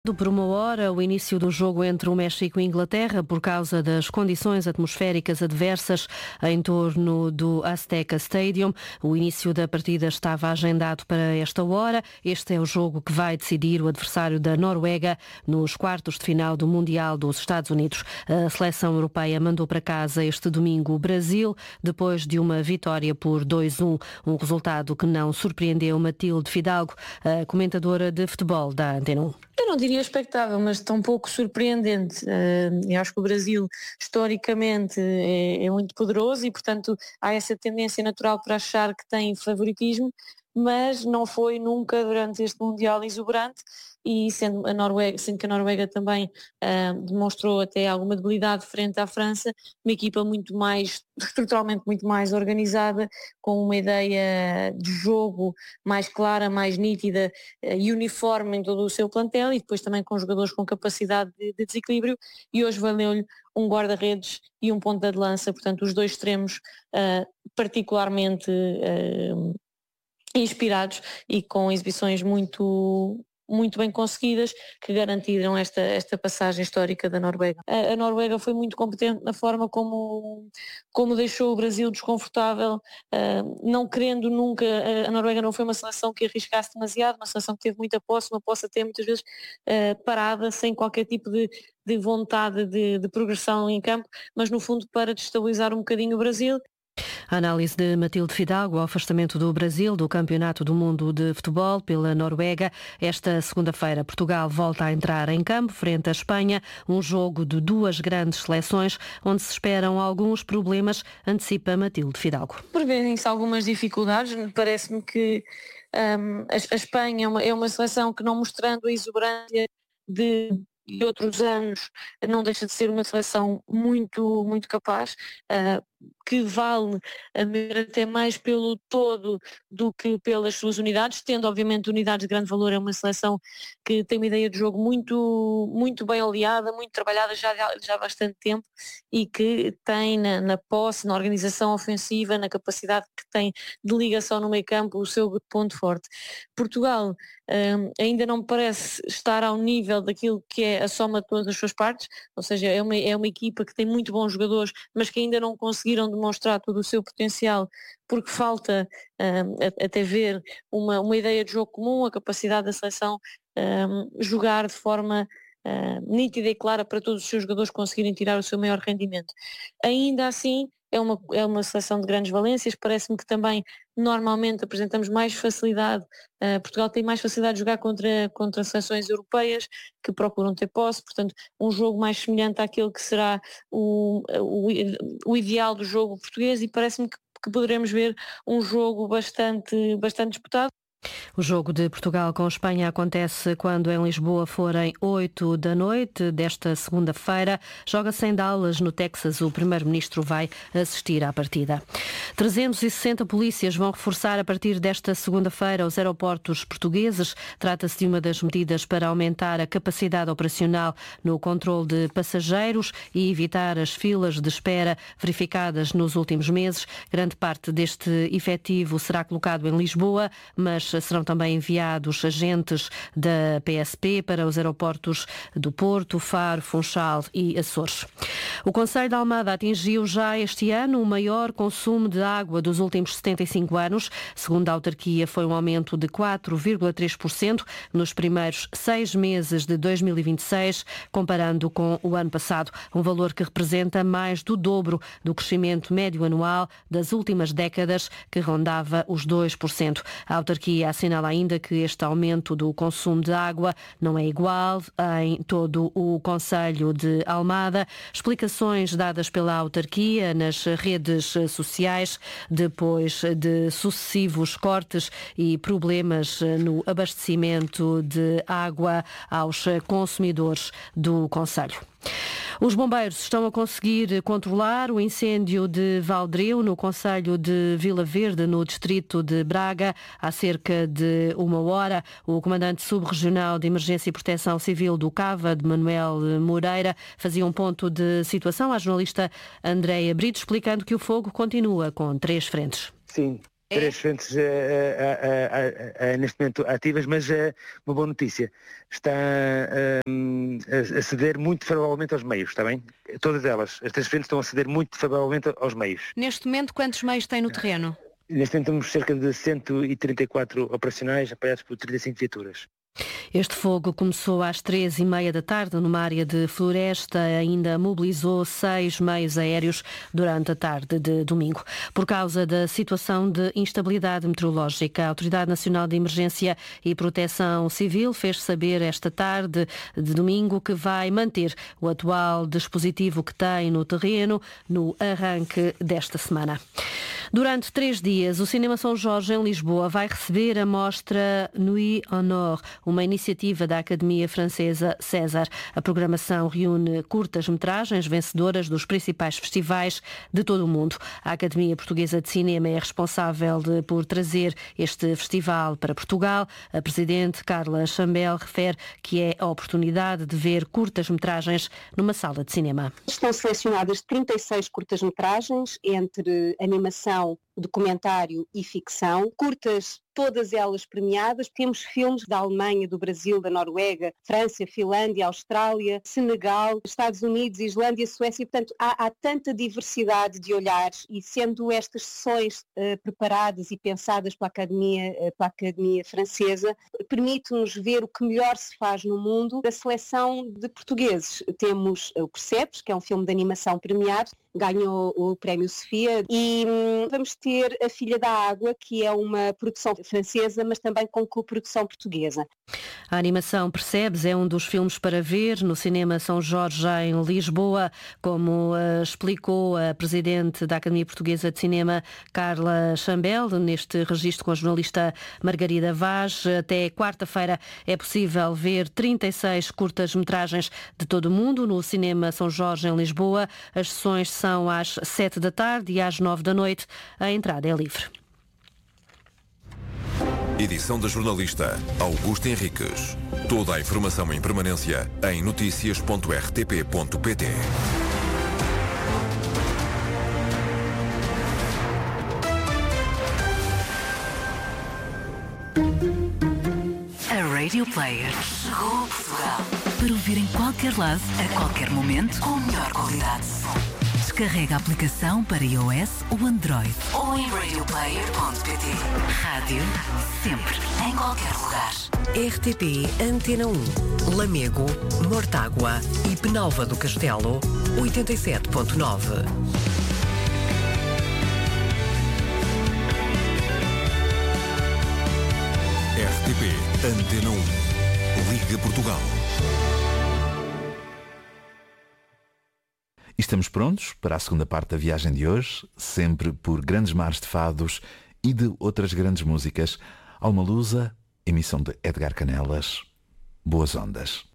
Por 1 hora, o início do jogo entre o México e a Inglaterra por causa das condições atmosféricas adversas em torno do Azteca Stadium. O início da partida estava agendado para esta hora. Este é o jogo que vai decidir o adversário da Noruega nos quartos de final do Mundial dos Estados Unidos. A seleção europeia mandou para casa este domingo o Brasil, depois de uma vitória por 2-1. Um resultado que não surpreendeu Matilde Fidalgo, a comentadora de futebol da Antena 1. Eu não diria expectável, mas tão pouco surpreendente. Eu acho que o Brasil, historicamente, é muito poderoso e, portanto, há essa tendência natural para achar que tem favoritismo, mas não foi nunca durante este Mundial exuberante e sendo que a Noruega também demonstrou até alguma debilidade frente à França, uma equipa muito mais, estruturalmente muito mais organizada, com uma ideia de jogo mais clara, mais nítida e uniforme em todo o seu plantel e depois também com jogadores com capacidade de desequilíbrio e hoje valeu-lhe um guarda-redes e um ponta de lança, portanto os dois extremos particularmente inspirados e com exibições muito bem conseguidas que garantiram esta passagem histórica da Noruega. A Noruega foi muito competente na forma como deixou o Brasil desconfortável, não querendo nunca, a Noruega não foi uma seleção que arriscasse demasiado, uma seleção que teve muita posse, uma posse até muitas vezes parada, sem qualquer tipo de vontade de progressão em campo, mas no fundo para destabilizar um bocadinho o Brasil. A análise de Matilde Fidalgo ao afastamento do Brasil do Campeonato do Mundo de Futebol pela Noruega. Esta segunda-feira, Portugal volta a entrar em campo frente à Espanha, um jogo de duas grandes seleções, onde se esperam alguns problemas, antecipa Matilde Fidalgo. Prevêem-se algumas dificuldades, parece-me que a Espanha é uma seleção que, não mostrando a exuberância de outros anos, não deixa de ser uma seleção muito, muito capaz, que vale a ver até mais pelo todo do que pelas suas unidades, tendo obviamente unidades de grande valor. É uma seleção que tem uma ideia de jogo muito, muito bem oleada, muito trabalhada já há bastante tempo e que tem na posse, na organização ofensiva, na capacidade que tem de ligação no meio campo, o seu ponto forte. Portugal ainda não me parece estar ao nível daquilo que é a soma de todas as suas partes, ou seja, é uma equipa que tem muito bons jogadores, mas que ainda não conseguiram demonstrar todo o seu potencial, porque falta até ver uma ideia de jogo comum, a capacidade da seleção jogar de forma nítida e clara para todos os seus jogadores conseguirem tirar o seu maior rendimento. Ainda assim, é uma seleção de grandes valências, parece-me que também normalmente apresentamos mais facilidade, Portugal tem mais facilidade de jogar contra seleções europeias que procuram ter posse, portanto um jogo mais semelhante àquele que será o ideal do jogo português e parece-me que poderemos ver um jogo bastante disputado. O jogo de Portugal com Espanha acontece quando em Lisboa forem 8 da noite desta segunda-feira. Joga-se em Dallas, no Texas. O primeiro-ministro vai assistir à partida. 360 polícias vão reforçar a partir desta segunda-feira os aeroportos portugueses. Trata-se de uma das medidas para aumentar a capacidade operacional no controle de passageiros e evitar as filas de espera verificadas nos últimos meses. Grande parte deste efetivo será colocado em Lisboa, mas serão também enviados agentes da PSP para os aeroportos do Porto, Faro, Funchal e Açores. O Concelho de Almada atingiu já este ano o maior consumo de água dos últimos 75 anos. Segundo a autarquia, foi um aumento de 4,3% nos primeiros 6 meses de 2026, comparando com o ano passado, um valor que representa mais do dobro do crescimento médio anual das últimas décadas, que rondava os 2%. A autarquia assinala ainda que este aumento do consumo de água não é igual em todo o Concelho de Almada. Explicações dadas pela autarquia nas redes sociais depois de sucessivos cortes e problemas no abastecimento de água aos consumidores do Concelho. Os bombeiros estão a conseguir controlar o incêndio de Valdreu, no concelho de Vila Verde, no distrito de Braga, há cerca de 1 hora. O comandante subregional de Emergência e Proteção Civil do Cava, de Manuel Moreira, fazia um ponto de situação à jornalista Andréia Brito, explicando que o fogo continua com 3 frentes. Sim, 3 frentes neste momento ativas, mas uma boa notícia. Está a ceder muito favoravelmente aos meios, está bem? Todas elas, as 3 frentes estão a ceder muito favoravelmente aos meios. Neste momento, quantos meios tem no terreno? Neste momento temos cerca de 134 operacionais, apoiados por 35 viaturas. Este fogo começou às 3h30 da tarde numa área de floresta, ainda mobilizou 6 meios aéreos durante a tarde de domingo. Por causa da situação de instabilidade meteorológica, a Autoridade Nacional de Emergência e Proteção Civil fez saber esta tarde de domingo que vai manter o atual dispositivo que tem no terreno no arranque desta semana. Durante 3 dias, o Cinema São Jorge, em Lisboa, vai receber a mostra Nuit en Or, uma iniciativa da Academia Francesa César. A programação reúne curtas-metragens vencedoras dos principais festivais de todo o mundo. A Academia Portuguesa de Cinema é responsável por trazer este festival para Portugal. A presidente Carla Chambel refere que é a oportunidade de ver curtas-metragens numa sala de cinema. Estão selecionadas 36 curtas-metragens entre animação, documentário e ficção, curtas todas elas premiadas. Temos filmes da Alemanha, do Brasil, da Noruega, França, Finlândia, Austrália, Senegal, Estados Unidos, Islândia, Suécia. Portanto, há tanta diversidade de olhares e sendo estas sessões preparadas e pensadas pela Academia Francesa, permite-nos ver o que melhor se faz no mundo da seleção de portugueses. Temos o Percebes, que é um filme de animação premiado, ganhou o Prémio Sofia, e vamos ter A Filha da Água, que é uma produção francesa, mas também com coprodução portuguesa. A animação Percebes é um dos filmes para ver no Cinema São Jorge, em Lisboa, como explicou a presidente da Academia Portuguesa de Cinema, Carla Chambel, neste registro com a jornalista Margarida Vaz. Até quarta-feira é possível ver 36 curtas-metragens de todo o mundo no Cinema São Jorge, em Lisboa. As sessões são às 7 da tarde e às 9 da noite. A entrada é livre. Edição da jornalista Augusto Henriques. Toda a informação em permanência em noticias.rtp.pt. A Radio Player chegou a Portugal para ouvir em qualquer lado, a qualquer momento, com melhor qualidade de som. Descarrega a aplicação para iOS ou Android ou em radioplayer.pt. Rádio sempre, em qualquer lugar. RTP Antena 1, Lamego, Mortágua e Penalva do Castelo, 87.9. RTP Antena 1. Liga Portugal. E estamos prontos para a segunda parte da viagem de hoje, sempre por grandes mares de fados e de outras grandes músicas. Alma Lusa, emissão de Edgar Canelas. Boas ondas.